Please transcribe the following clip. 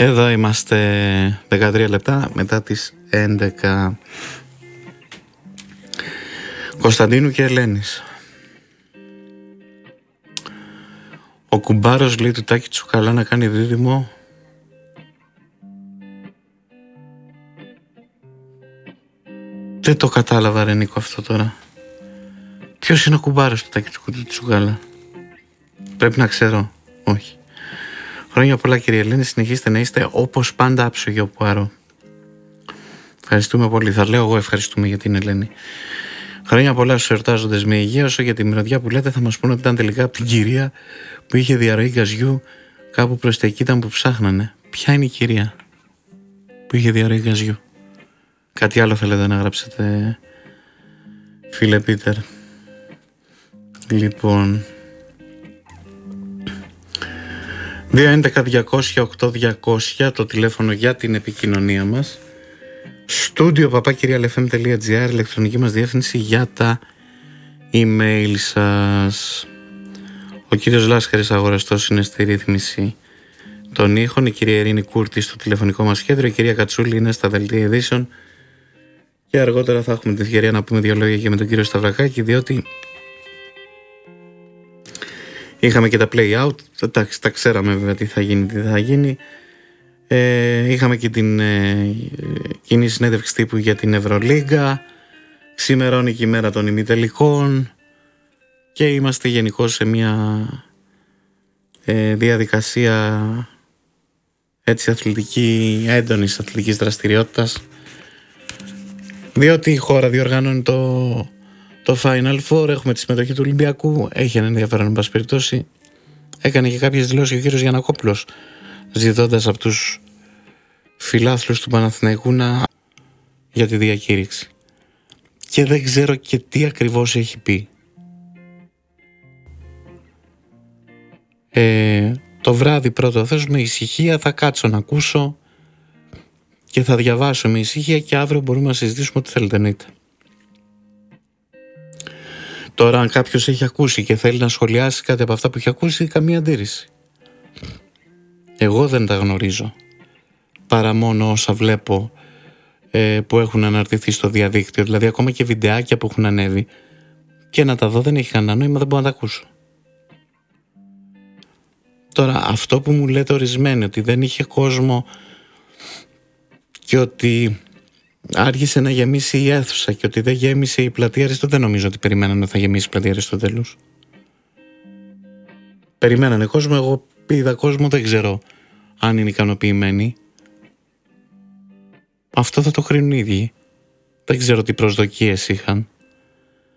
Εδώ είμαστε 13 λεπτά μετά τις 11. Κωνσταντίνου και Ελένης. Ο κουμπάρος λέει του Τάκη Τσουκαλά να κάνει δίδυμο. Δεν το κατάλαβα ρε Νίκο αυτό τώρα. Ποιος είναι ο κουμπάρος του Τάκη Τσουκαλά? Πρέπει να ξέρω. Όχι. Χρόνια πολλά κύριε Ελένη, συνεχίστε να είστε όπως πάντα άψογοι ο Πουάρο. Ευχαριστούμε πολύ. Θα λέω εγώ ευχαριστούμε για την Ελένη. Χρόνια πολλά στους εορτάζοντες με υγεία. Όσο για τη μυρωδιά που λέτε θα μας πούνε ότι ήταν τελικά από την κυρία που είχε διαρροή γκαζιού κάπου προς τα εκεί ήταν που ψάχνανε. Ποια είναι η κυρία που είχε διαρροή γκαζιού? Κάτι άλλο θέλετε να γράψετε φίλε Πίτερ? Λοιπόν 211-200-8200 το τηλέφωνο για την επικοινωνία μας. Στούντιο papakirialfm.gr, ηλεκτρονική μας διεύθυνση για τα email σας. Ο κύριος Λάσκαρης Αγοραστός είναι στη ρύθμιση των ήχων, η κυρία Ειρήνη Κούρτη στο τηλεφωνικό μας κέντρο, η κυρία Κατσούλη είναι στα δελτία ειδήσεων και αργότερα θα έχουμε την ευκαιρία να πούμε δύο λόγια και με τον κύριο Σταυρακάκη, διότι είχαμε και τα play out, τα ξέραμε βέβαια τι θα γίνει, τι θα γίνει. Είχαμε και την κοινή συνέντευξη τύπου για την Ευρωλίγκα. Ξημερώνει και η μέρα των ημιτελικών και είμαστε γενικώς σε μια διαδικασία έτσι αθλητική, έντονης αθλητικής δραστηριότητας, διότι η χώρα διοργανώνει το Final Four. Έχουμε τη συμμετοχή του Ολυμπιακού. Έχει ένα ενδιαφέρον, εν πάση περιπτώσει. Έκανε και κάποιες δηλώσεις ο κύριος Γιαννακόπουλος, ζητώντας από τους φιλάθλους του Παναθηναϊκού για τη διακήρυξη. Και δεν ξέρω και τι ακριβώς έχει πει. Το βράδυ πρώτο θες με ησυχία θα κάτσω να ακούσω και θα διαβάσω με ησυχία και αύριο μπορούμε να συζητήσουμε ό,τι θέλετε, εννοείται. Τώρα αν κάποιος έχει ακούσει και θέλει να σχολιάσει κάτι από αυτά που έχει ακούσει, καμία αντίρρηση. Εγώ δεν τα γνωρίζω, παρά μόνο όσα βλέπω που έχουν αναρτηθεί στο διαδίκτυο. Δηλαδή ακόμα και βιντεάκια που έχουν ανέβει και να τα δω δεν έχει κανένα νόημα, δεν μπορώ να τα ακούσω. Τώρα αυτό που μου λέτε ορισμένοι, ότι δεν είχε κόσμο και ότι άργησε να γεμίσει η αίθουσα και ότι δεν γέμισε η πλατεία Αριστοτέλους, δεν νομίζω ότι περιμένανε να θα γεμίσει η πλατεία Αριστοτέλους. Περιμένανε κόσμο, εγώ είδα κόσμο, δεν ξέρω αν είναι ικανοποιημένοι. Αυτό θα το κρίνουν οι ίδιοι. Δεν ξέρω τι προσδοκίες είχαν.